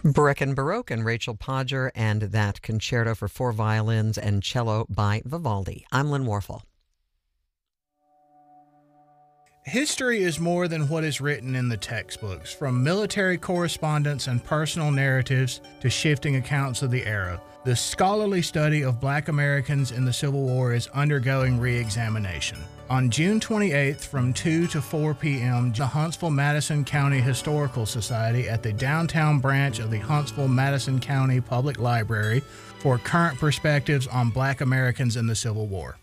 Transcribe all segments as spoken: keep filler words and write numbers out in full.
Brecken Baroque and Rachel Podger, and that concerto for four violins and cello by Vivaldi. I'm Lynn Warfel. History is more than what is written in the textbooks, from military correspondence and personal narratives to shifting accounts of the era. The scholarly study of Black Americans in the Civil War is undergoing re-examination. On June twenty-eighth from two to four p.m., the Huntsville-Madison County Historical Society at the downtown branch of the Huntsville-Madison County Public Library for current perspectives on Black Americans in the Civil War.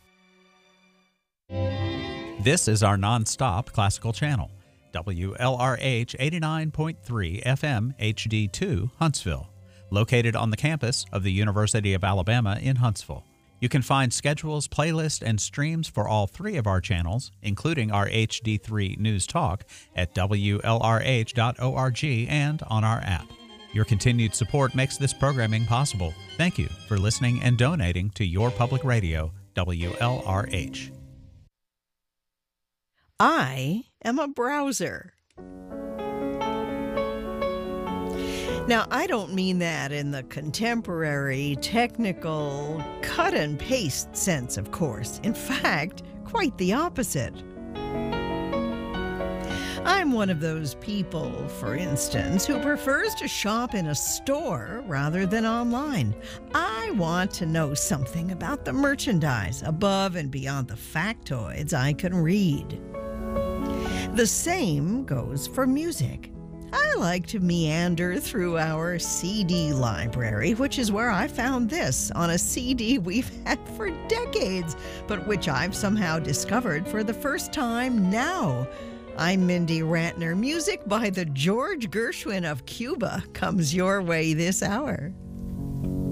This is our non-stop classical channel, W L R H eighty-nine point three F M H D two, Huntsville, located on the campus of the University of Alabama in Huntsville. You can find schedules, playlists, and streams for all three of our channels, including our H D three News Talk, at W L R H dot org and on our app. Your continued support makes this programming possible. Thank you for listening and donating to your public radio, W L R H. I am a browser. Now, I don't mean that in the contemporary, technical, cut and paste sense, of course. In fact, quite the opposite. I'm one of those people, for instance, who prefers to shop in a store rather than online. I want to know something about the merchandise above and beyond the factoids I can read. The same goes for music. I like to meander through our C D library, which is where I found this on a C D we've had for decades, but which I've somehow discovered for the first time now. I'm Mindy Rantner. Music by the George Gershwin of Cuba comes your way this hour.